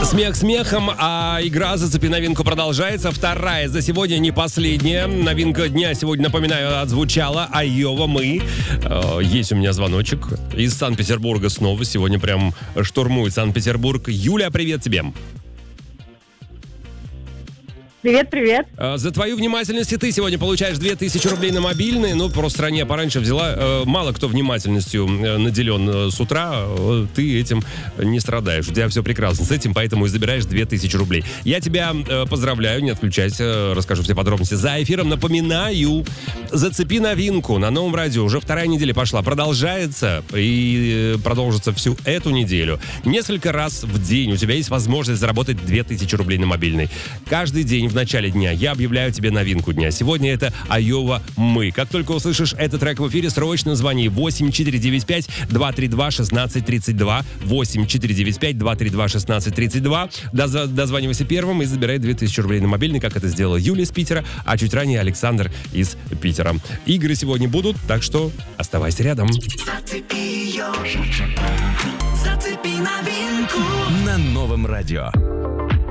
Смех смехом, а игра «Зацепи новинку» продолжается. Вторая за сегодня, не последняя. Новинка дня сегодня, напоминаю, отзвучала. Айова, мы. Есть у меня звоночек из Санкт-Петербурга снова. Сегодня прям штурмует Санкт-Петербург. Юля, привет тебе. Привет. За твою внимательность и ты сегодня получаешь 2000 рублей на мобильный. Ну, просто стране пораньше взяла. Мало кто внимательностью наделен с утра. Ты этим не страдаешь. У тебя все прекрасно с этим, поэтому и забираешь 2000 рублей. Я тебя поздравляю, не отключайся. Расскажу все подробности за эфиром. Напоминаю, «Зацепи новинку» на Новом радио. Уже вторая неделя пошла. Продолжается и продолжится всю эту неделю. Несколько раз в день у тебя есть возможность заработать 2000 рублей на мобильный. Каждый день в начале дня я объявляю тебе новинку дня. Сегодня это Айова, мы. Как только услышишь этот трек в эфире, срочно звони 8495-232-1632. 8495-232-1632. Дозванивайся первым и забирай 2000 рублей на мобильный, как это сделала Юля из Питера, а чуть ранее Александр из Питера. Игры сегодня будут, так что оставайся рядом. Зацепи новинку на Новом радио.